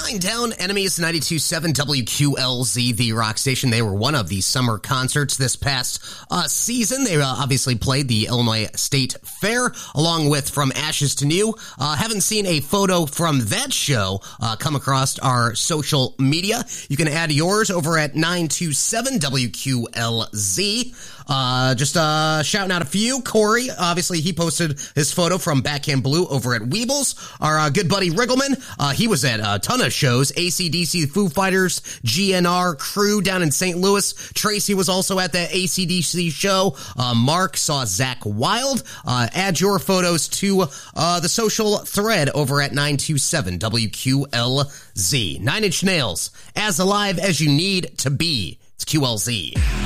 Down Enemies 92.7 WQLZ, the rock station. They were one of the summer concerts this past season. They obviously played the Illinois State Fair along with From Ashes to New. Haven't seen a photo from that show come across our social media. You can add yours over at 927 WQLZ. Just shouting out a few. Corey, obviously, he posted his photo from Backhand Blue over at Weebles. Our good buddy Riggleman, he was at a ton of shows. AC/DC, Foo Fighters, GNR, Crew down in St. Louis. Tracy was also at that AC/DC show. Mark saw Zach Wild. Add your photos to the social thread over at 927 WQLZ. 9 Inch Nails, as alive as you need to be. It's QLZ.